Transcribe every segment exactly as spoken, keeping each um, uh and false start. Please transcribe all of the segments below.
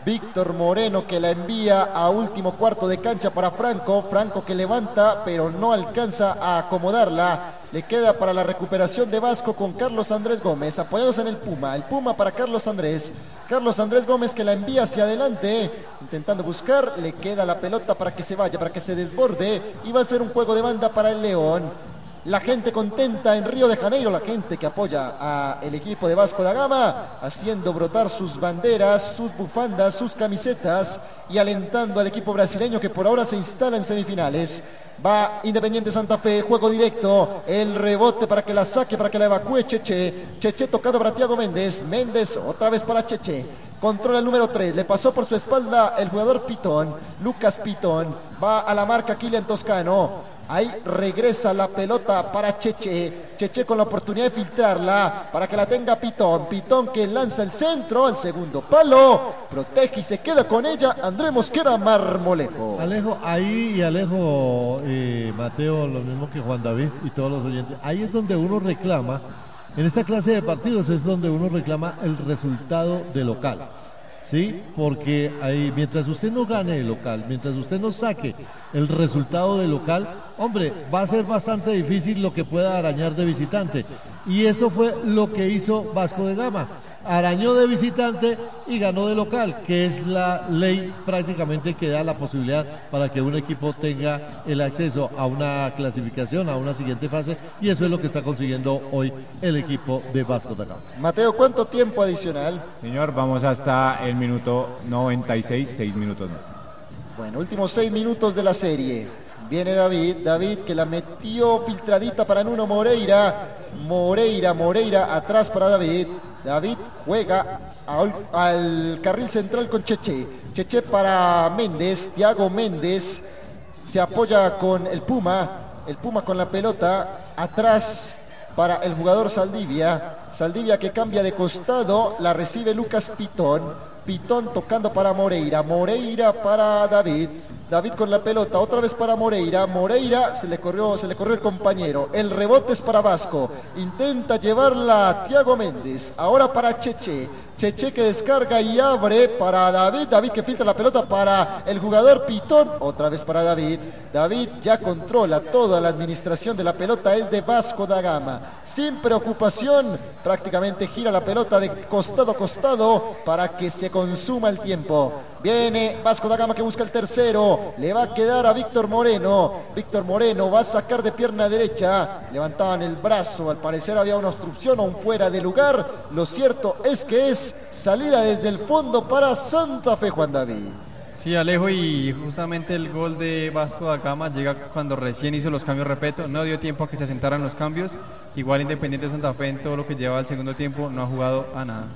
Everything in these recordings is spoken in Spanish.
Víctor Moreno que la envía a último cuarto de cancha para Franco. Franco que levanta pero no alcanza a acomodarla. Le queda para la recuperación de Vasco con Carlos Andrés Gómez, apoyados en el Puma. El Puma para Carlos Andrés. Carlos Andrés Gómez que la envía hacia adelante, intentando buscar. Le queda la pelota para que se vaya, para que se desborde. Y va a ser un juego de banda para el León. La gente contenta en Río de Janeiro, la gente que apoya al equipo de Vasco da Gama, haciendo brotar sus banderas, sus bufandas, sus camisetas y alentando al equipo brasileño que por ahora se instala en semifinales. Va Independiente Santa Fe, juego directo, el rebote para que la saque, para que la evacúe Cheche. Cheche tocado para Thiago Méndez, Méndez otra vez para Cheche. Controla el número tres, le pasó por su espalda el jugador Pitón, Lucas Pitón. Va a la marca Kylian Toscano. Ahí regresa la pelota para Cheche. Cheche con la oportunidad de filtrarla para que la tenga Pitón. Pitón que lanza el centro al segundo palo. Protege y se queda con ella André Mosquera Marmolejo. Alejo, ahí y Alejo, eh, Mateo, lo mismo que Juan David y todos los oyentes. Ahí es donde uno reclama, en esta clase de partidos es donde uno reclama el resultado de local. Sí, porque ahí, mientras usted no gane el local, mientras usted no saque el resultado del local, hombre, va a ser bastante difícil lo que pueda arañar de visitante. Y eso fue lo que hizo Vasco de Gama. Arañó de visitante y ganó de local, que es la ley prácticamente que da la posibilidad para que un equipo tenga el acceso a una clasificación, a una siguiente fase, y eso es lo que está consiguiendo hoy el equipo de Vasco da Gama. Mateo, ¿cuánto tiempo adicional? Señor, vamos hasta el minuto noventa y seis, seis minutos más. Bueno, últimos seis minutos de la serie. Viene David, David que la metió filtradita para Nuno Moreira. Moreira, Moreira atrás para David. David juega al, al carril central con Cheche. Cheche para Méndez, Thiago Méndez. Se apoya con el Puma. El Puma con la pelota. Atrás para el jugador Saldivia. Saldivia que cambia de costado. La recibe Lucas Pitón. Pitón tocando para Moreira. Moreira para David. David con la pelota, otra vez para Moreira. Moreira se le corrió, se le corrió el compañero. El rebote es para Vasco. Intenta llevarla a Thiago Méndez. Ahora para Cheche. Cheche que descarga y abre para David. David que filtra la pelota para el jugador Pitón. Otra vez para David. David ya controla toda la administración de la pelota. Es de Vasco da Gama. Sin preocupación. Prácticamente gira la pelota de costado a costado para que se consuma el tiempo. Viene Vasco da Gama que busca el tercero. Le va a quedar a Víctor Moreno. Víctor Moreno va a sacar de pierna derecha. Levantaban el brazo. Al parecer había una obstrucción o un fuera de lugar. Lo cierto es que es salida desde el fondo para Santa Fe, Juan David. Sí, Alejo, y justamente el gol de Vasco da Gama llega cuando recién hizo los cambios, repito, no dio tiempo a que se asentaran los cambios. Igual Independiente Santa Fe en todo lo que lleva al segundo tiempo no ha jugado a nada.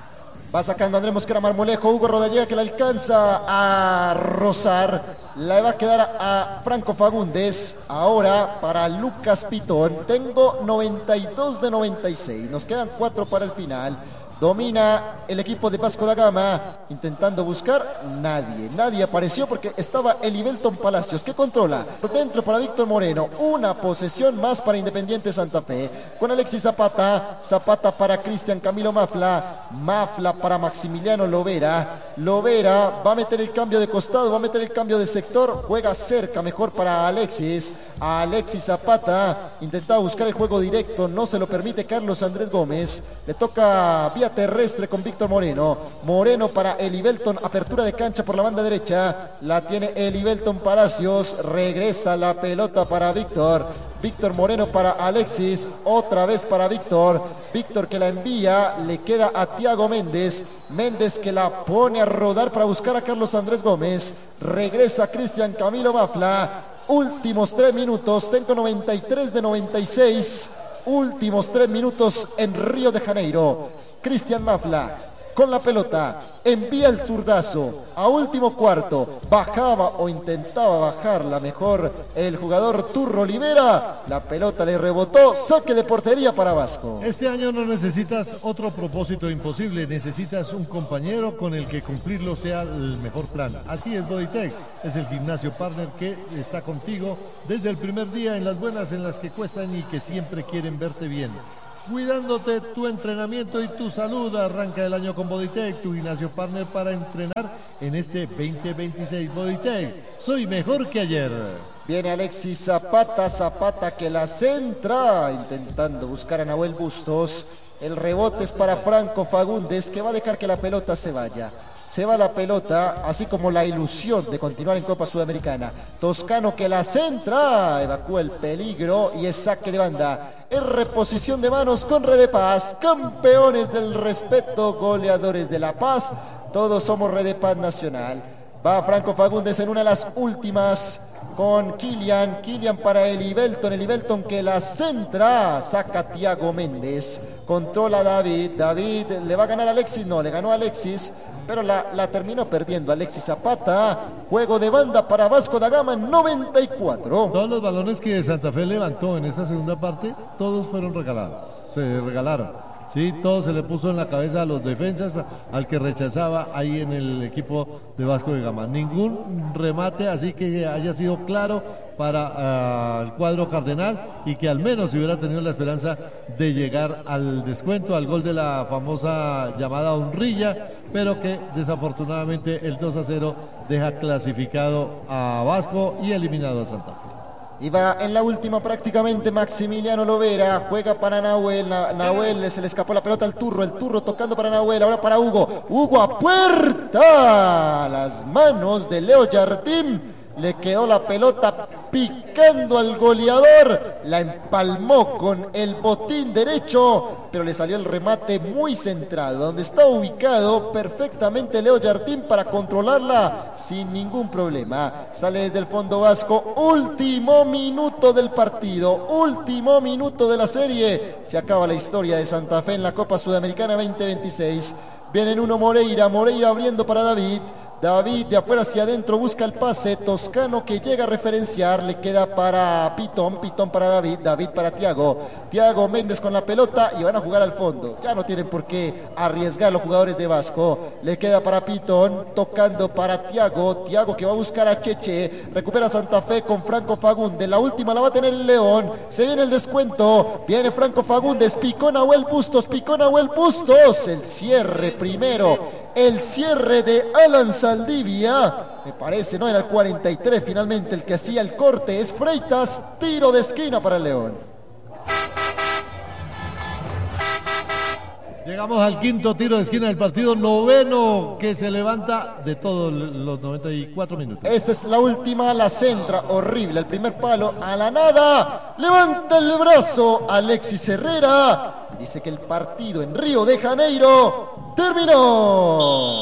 Va sacando Andrés Mosquera Marmolejo, Hugo Rodallega que la alcanza a rozar. La va a quedar a Franco Fagundes. Ahora para Lucas Pitón. Tengo noventa y dos de noventa y seis. Nos quedan cuatro para el final. Domina el equipo de Vasco da Gama, intentando buscar, nadie, nadie apareció porque estaba Elivelton Palacios, que controla, por dentro para Víctor Moreno, una posesión más para Independiente Santa Fe, con Alexis Zapata, Zapata para Cristian Camilo Mafla, Mafla para Maximiliano Lovera, Lovera va a meter el cambio de costado, va a meter el cambio de sector, juega cerca mejor para Alexis, a Alexis Zapata, intentaba buscar el juego directo, no se lo permite Carlos Andrés Gómez, le toca vía terrestre con Víctor Moreno. Moreno para Elivelton, apertura de cancha por la banda derecha. La tiene Elivelton Palacios. Regresa la pelota para Víctor. Víctor Moreno para Alexis. Otra vez para Víctor. Víctor que la envía. Le queda a Thiago Méndez. Méndez que la pone a rodar para buscar a Carlos Andrés Gómez. Regresa Cristian Camilo Mafla. Últimos tres minutos. Tengo noventa y tres de noventa y seis. Últimos tres minutos en Río de Janeiro. Cristian Mafla con la pelota, envía el zurdazo a último cuarto, bajaba o intentaba bajarla mejor el jugador Turro Olivera, la pelota le rebotó, saque de portería para Vasco. Este año no necesitas otro propósito imposible, necesitas un compañero con el que cumplirlo sea el mejor plan. Así es Bodytech, es el gimnasio partner que está contigo desde el primer día en las buenas, en las que cuestan y que siempre quieren verte bien. Cuidándote tu entrenamiento y tu salud, arranca el año con Bodytech, tu gimnasio partner para entrenar en este veinte veintiséis. Boitec, soy mejor que ayer. Viene Alexis Zapata, Zapata que la centra, intentando buscar a Nahuel Bustos. El rebote es para Franco Fagundes, que va a dejar que la pelota se vaya. Se va la pelota, así como la ilusión de continuar en Copa Sudamericana. Toscano que la centra, evacúa el peligro y es saque de banda. Es reposición de manos con Red de Paz, campeones del respeto, goleadores de La Paz. Todos somos Red de Paz Nacional. Va Franco Fagundes en una de las últimas con Kylian, Kylian para Elibelton, Elibelton que la centra, saca Thiago Méndez, controla David, David le va a ganar a Alexis, no, le ganó a Alexis, pero la, la terminó perdiendo Alexis Zapata. Juego de banda para Vasco da Gama en noventa y cuatro. Todos los balones que Santa Fe levantó en esta segunda parte, todos fueron regalados, se regalaron. Sí, todo se le puso en la cabeza a los defensas, al que rechazaba ahí en el equipo de Vasco de Gama. Ningún remate así que haya sido claro para uh, el cuadro cardenal y que al menos hubiera tenido la esperanza de llegar al descuento, al gol de la famosa llamada honrilla, pero que desafortunadamente el dos a cero deja clasificado a Vasco y eliminado a Santa Fe. Y va en la última prácticamente Maximiliano Lovera, juega para Nahuel, Na, Nahuel se le escapó la pelota al Turro, el Turro tocando para Nahuel, ahora para Hugo, Hugo a puerta, las manos de Leo Jardín, le quedó la pelota picando al goleador, la empalmó con el botín derecho, pero le salió el remate muy centrado, donde está ubicado perfectamente Leo Jardín para controlarla sin ningún problema. Sale desde el fondo vasco, último minuto del partido, último minuto de la serie, se acaba la historia de Santa Fe en la Copa Sudamericana veinte veintiséis. Viene Nuno Moreira, Moreira abriendo para David. David de afuera hacia adentro busca el pase, Toscano que llega a referenciar, le queda para Pitón, Pitón para David, David para Thiago, Thiago Méndez con la pelota y van a jugar al fondo, ya no tienen por qué arriesgar los jugadores de Vasco, le queda para Pitón, tocando para Thiago, Thiago que va a buscar a Cheche, recupera Santa Fe con Franco Fagundes, la última la va a tener el León, se viene el descuento, viene Franco Fagundes, picó Nahuel Bustos, picó Nahuel Bustos, el cierre primero, el cierre de Alan Saldivia, me parece, no era el cuarenta y tres finalmente el que hacía el corte, es Freitas, tiro de esquina para el León. Llegamos al quinto tiro de esquina del partido, noveno que se levanta de todos los noventa y cuatro minutos. Esta es la última, la centra, horrible, el primer palo a la nada, levanta el brazo Alexis Herrera, y dice que el partido en Río de Janeiro terminó.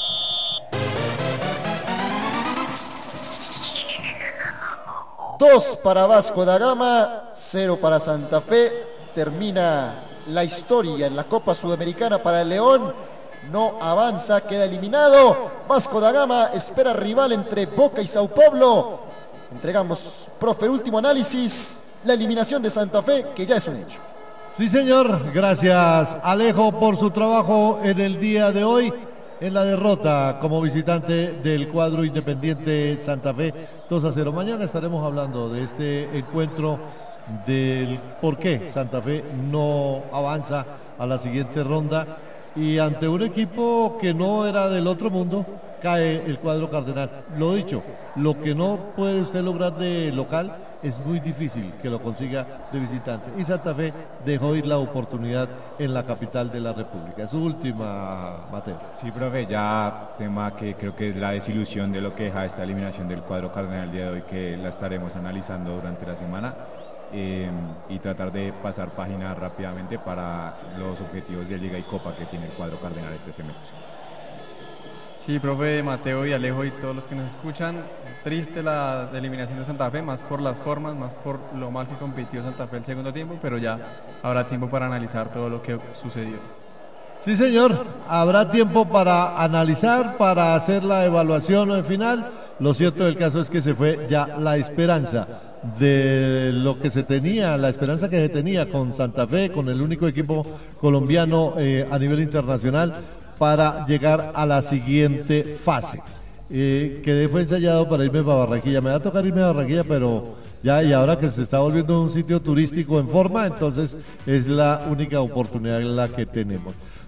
Dos para Vasco da Gama, cero para Santa Fe. Termina la historia en la Copa Sudamericana para el León. No avanza, queda eliminado. Vasco da Gama espera rival entre Boca y Sao Paulo. Entregamos, profe, último análisis. La eliminación de Santa Fe, que ya es un hecho. Sí, señor. Gracias, Alejo, por su trabajo en el día de hoy. En la derrota como visitante del cuadro Independiente Santa Fe dos a cero. Mañana estaremos hablando de este encuentro, del por qué Santa Fe no avanza a la siguiente ronda y ante un equipo que no era del otro mundo cae el cuadro cardenal. Lo dicho, lo que no puede usted lograr de local es muy difícil que lo consiga de visitante. Y Santa Fe dejó ir la oportunidad en la capital de la República. Su última, Mateo. Sí, profe, ya tema que creo que es la desilusión de lo que deja esta eliminación del cuadro cardenal el día de hoy, que la estaremos analizando durante la semana eh, y tratar de pasar página rápidamente para los objetivos de Liga y Copa que tiene el cuadro cardenal este semestre. Sí, profe, Mateo y Alejo y todos los que nos escuchan, triste la eliminación de Santa Fe, más por las formas, más por lo mal que compitió Santa Fe el segundo tiempo, pero ya habrá tiempo para analizar todo lo que sucedió. Sí, señor, habrá tiempo para analizar, para hacer la evaluación final. Lo cierto del caso es que se fue ya la esperanza de lo que se tenía, la esperanza que se tenía con Santa Fe, con el único equipo colombiano eh, a nivel internacional, para llegar a la siguiente fase. Eh, quedé fue ensayado para irme para Barranquilla, me va a tocar irme a Barranquilla, pero ya, y ahora que se está volviendo un sitio turístico en forma, entonces es la única oportunidad la que tenemos.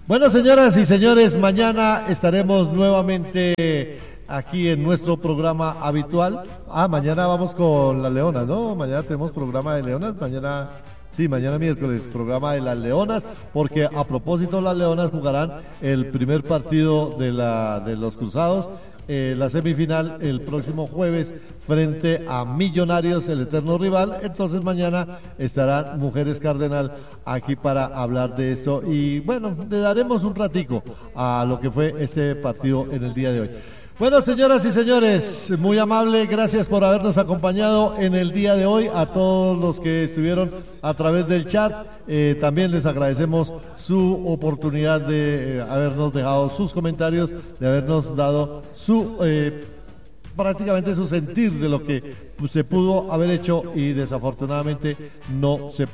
Bueno, señoras y señores, mañana estaremos nuevamente aquí en nuestro programa habitual. Ah, mañana vamos con las Leonas, ¿no? Mañana tenemos programa de Leonas, mañana... Sí, mañana miércoles, programa de las Leonas, porque a propósito las Leonas jugarán el primer partido de, la, de los Cruzados, eh, la semifinal el próximo jueves frente a Millonarios, el eterno rival. Entonces mañana estarán Mujeres Cardenal aquí para hablar de esto y bueno, le daremos un ratico a lo que fue este partido en el día de hoy. Bueno, señoras y señores, muy amable, gracias por habernos acompañado en el día de hoy, a todos los que estuvieron a través del chat, eh, también les agradecemos su oportunidad de eh, habernos dejado sus comentarios, de habernos dado su... Eh, prácticamente su sentir de lo que se pudo haber hecho y desafortunadamente no se